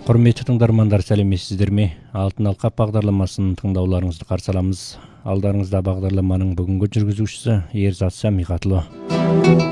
Құрметті тыңдармандар, сәлеметсіздер ме? Алтын алқа бағдарламасын тыңдауларыңызды қарсы аламыз. Алдарыңызда бағдарламаның бүгінгі жүргізушісі Ерзат Самиғатұлы.